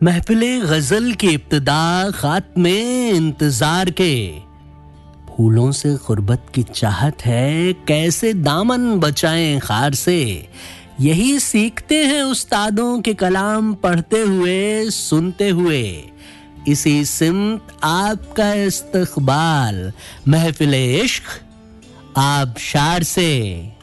महफिले गजल की इब्तिदा खात्मे इंतजार के, फूलों से गुर्बत की चाहत है, कैसे दामन बचाएं खार से। यही सीखते हैं उस्तादों के कलाम पढ़ते हुए सुनते हुए। इसी सिमत आपका इस्तकबाल, महफिले इश्क आबशार से।